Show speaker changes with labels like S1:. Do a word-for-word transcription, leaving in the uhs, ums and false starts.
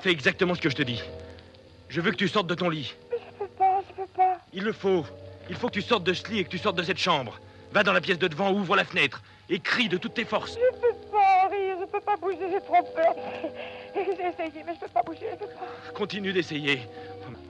S1: Fais exactement ce que je te dis. Je veux que tu sortes de ton lit.
S2: Mais je peux pas, je peux pas.
S1: Il le faut. Il faut que tu sortes de ce lit et que tu sortes de cette chambre. Va dans la pièce de devant, ouvre la fenêtre et crie de toutes tes forces.
S2: Je peux pas, rire, je peux pas bouger, j'ai trop peur. J'ai essayé, mais je peux pas bouger, je peux pas.
S1: Continue d'essayer.